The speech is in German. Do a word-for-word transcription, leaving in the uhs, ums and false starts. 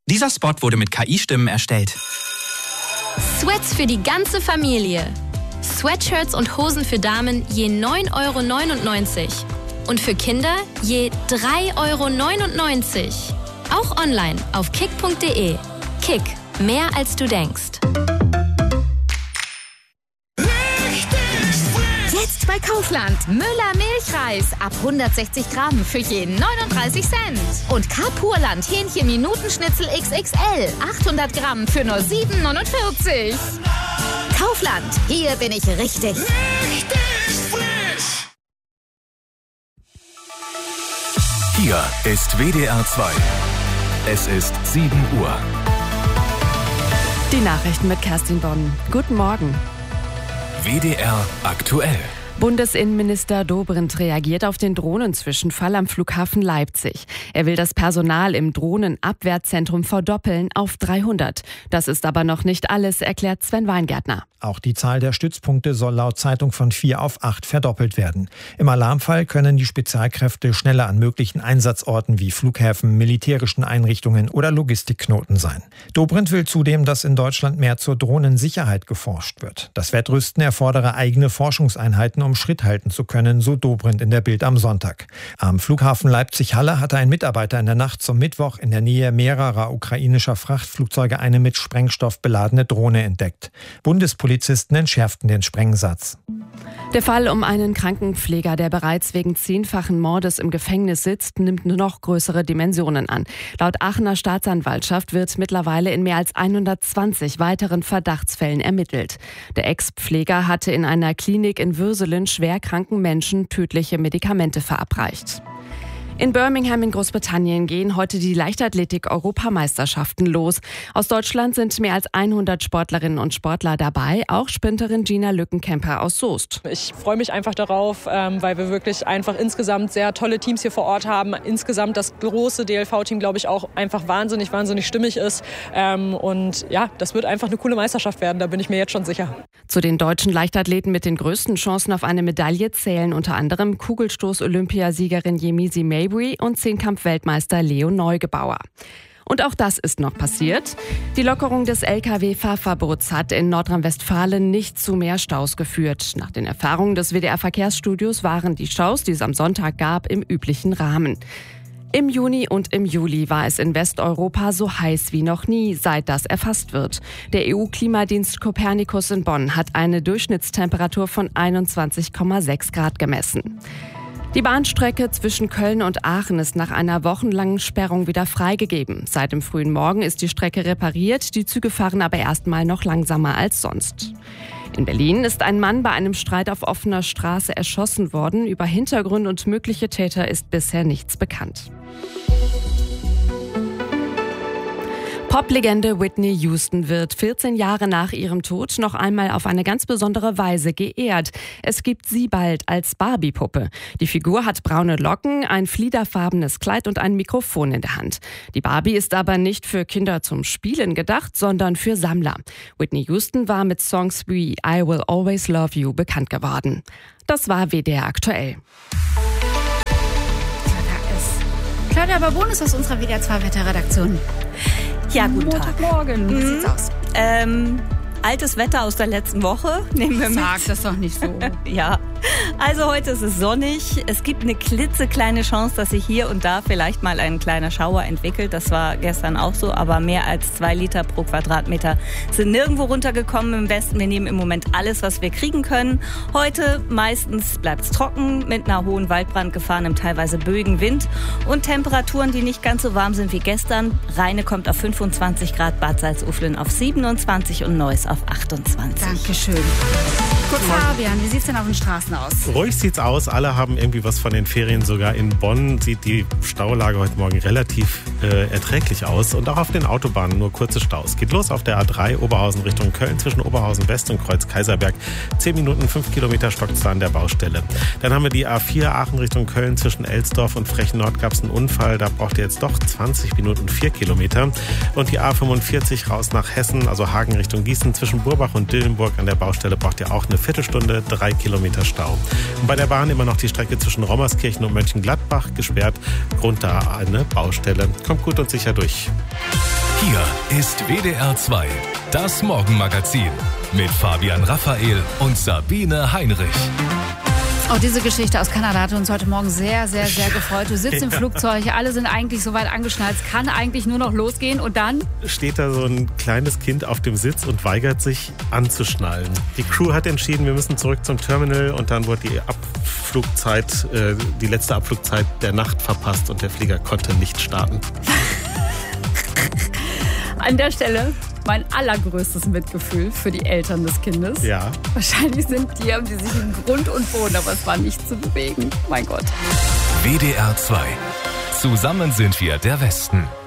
Dieser Spot wurde mit K I-Stimmen erstellt. Sweats für die ganze Familie. Sweatshirts und Hosen für Damen je neun Euro neunundneunzig. Und für Kinder je drei Euro neunundneunzig. Auch online auf kick punkt de. Kick, mehr als du denkst. Jetzt bei Kaufland. Müller Milchreis ab hundertsechzig Gramm für je neununddreißig Cent. Und Carpurland Hähnchen Minutenschnitzel X X L achthundert Gramm für nur sieben neunundvierzig. Kaufland, hier bin ich richtig. Richtig frisch. Hier ist W D R zwei. Es ist sieben Uhr. Die Nachrichten mit Kerstin Bonn. Guten Morgen. W D R aktuell. Bundesinnenminister Dobrindt reagiert auf den Drohnenzwischenfall am Flughafen Leipzig. Er will das Personal im Drohnenabwehrzentrum verdoppeln auf dreihundert. Das ist aber noch nicht alles, erklärt Sven Weingärtner. Auch die Zahl der Stützpunkte soll laut Zeitung von vier auf acht verdoppelt werden. Im Alarmfall können die Spezialkräfte schneller an möglichen Einsatzorten wie Flughäfen, militärischen Einrichtungen oder Logistikknoten sein. Dobrindt will zudem, dass in Deutschland mehr zur Drohnensicherheit geforscht wird. Das Wettrüsten erfordere eigene Forschungseinheiten, um Schritt halten zu können, so Dobrindt in der Bild am Sonntag. Am Flughafen Leipzig-Halle hatte ein Mitarbeiter in der Nacht zum Mittwoch in der Nähe mehrerer ukrainischer Frachtflugzeuge eine mit Sprengstoff beladene Drohne entdeckt. Bundespolizei Polizisten entschärften den Sprengsatz. Der Fall um einen Krankenpfleger, der bereits wegen zehnfachen Mordes im Gefängnis sitzt, nimmt noch größere Dimensionen an. Laut Aachener Staatsanwaltschaft wird mittlerweile in mehr als hundertzwanzig weiteren Verdachtsfällen ermittelt. Der Ex-Pfleger hatte in einer Klinik in Würselen schwer kranken Menschen tödliche Medikamente verabreicht. In Birmingham in Großbritannien gehen heute die Leichtathletik-Europameisterschaften los. Aus Deutschland sind mehr als hundert Sportlerinnen und Sportler dabei, auch Sprinterin Gina Lückenkämper aus Soest. Ich freue mich einfach darauf, weil wir wirklich einfach insgesamt sehr tolle Teams hier vor Ort haben. Insgesamt das große D L V-Team, glaube ich, auch einfach wahnsinnig, wahnsinnig stimmig ist. Und ja, das wird einfach eine coole Meisterschaft werden, da bin ich mir jetzt schon sicher. Zu den deutschen Leichtathleten mit den größten Chancen auf eine Medaille zählen unter anderem Kugelstoß-Olympiasiegerin Yemisi Mabry und Zehnkampf-Weltmeister Leo Neugebauer. Und auch das ist noch passiert. Die Lockerung des L K W-Fahrverbots hat in Nordrhein-Westfalen nicht zu mehr Staus geführt. Nach den Erfahrungen des W D R-Verkehrsstudios waren die Staus, die es am Sonntag gab, im üblichen Rahmen. Im Juni und im Juli war es in Westeuropa so heiß wie noch nie, seit das erfasst wird. Der E U-Klimadienst Copernicus in Bonn hat eine Durchschnittstemperatur von einundzwanzig Komma sechs Grad gemessen. Die Bahnstrecke zwischen Köln und Aachen ist nach einer wochenlangen Sperrung wieder freigegeben. Seit dem frühen Morgen ist die Strecke repariert, die Züge fahren aber erstmal noch langsamer als sonst. In Berlin ist ein Mann bei einem Streit auf offener Straße erschossen worden. Über Hintergründe und mögliche Täter ist bisher nichts bekannt. Poplegende Whitney Houston wird vierzehn Jahre nach ihrem Tod noch einmal auf eine ganz besondere Weise geehrt. Es gibt sie bald als Barbie-Puppe. Die Figur hat braune Locken, ein fliederfarbenes Kleid und ein Mikrofon in der Hand. Die Barbie ist aber nicht für Kinder zum Spielen gedacht, sondern für Sammler. Whitney Houston war mit Songs wie I Will Always Love You bekannt geworden. Das war W D R aktuell. Claudia Babonus aus unserer W D R zwei Wetterredaktion. Ja, guten Tag. Montagmorgen. Wie sieht's aus? Ähm, altes Wetter aus der letzten Woche. Nehmen wir mit. Sag das doch nicht so. Ja. Also heute ist es sonnig. Es gibt eine klitzekleine Chance, dass sich hier und da vielleicht mal ein kleiner Schauer entwickelt. Das war gestern auch so, aber mehr als zwei Liter pro Quadratmeter sind nirgendwo runtergekommen im Westen. Wir nehmen im Moment alles, was wir kriegen können. Heute meistens bleibt es trocken mit einer hohen Waldbrandgefahr, einem teilweise böigen Wind und Temperaturen, die nicht ganz so warm sind wie gestern. Rheine kommt auf fünfundzwanzig Grad, Bad Salzuflen auf siebenundzwanzig und Neuss auf achtundzwanzig. Dankeschön. Gut, Fabian, wie sieht's denn auf den Straßen aus? Ruhig sieht's aus. Alle haben irgendwie was von den Ferien. Sogar in Bonn sieht die Staulage heute Morgen relativ äh, erträglich aus. Und auch auf den Autobahnen nur kurze Staus. Geht los auf der A drei Oberhausen Richtung Köln zwischen Oberhausen West und Kreuz Kaiserberg. zehn Minuten, fünf Kilometer stockt's da an der Baustelle. Dann haben wir die A vier Aachen Richtung Köln zwischen Elsdorf und Frechen-Nord gab's einen Unfall. Da braucht ihr jetzt doch zwanzig Minuten, vier Kilometer. Und die A fünfundvierzig raus nach Hessen, also Hagen Richtung Gießen zwischen Burbach und Dillenburg an der Baustelle braucht ihr auch eine Viertelstunde, drei Kilometer Stau. Und bei der Bahn immer noch die Strecke zwischen Rommerskirchen und Mönchengladbach gesperrt. Grund da eine Baustelle. Kommt gut und sicher durch. Hier ist W D R zwei, das Morgenmagazin mit Fabian Raphael und Sabine Heinrich. Auch diese Geschichte aus Kanada hat uns heute Morgen sehr, sehr, sehr gefreut. Du sitzt im Flugzeug, alle sind eigentlich soweit angeschnallt, es kann eigentlich nur noch losgehen und dann steht da so ein kleines Kind auf dem Sitz und weigert sich anzuschnallen. Die Crew hat entschieden, wir müssen zurück zum Terminal und dann wurde die Abflugzeit, äh, die letzte Abflugzeit der Nacht verpasst und der Flieger konnte nicht starten. An der Stelle mein allergrößtes Mitgefühl für die Eltern des Kindes. Ja. Wahrscheinlich sind die, haben die sich in Grund und Boden, aber es war nicht zu bewegen. Mein Gott. W D R zwei. Zusammen sind wir der Westen.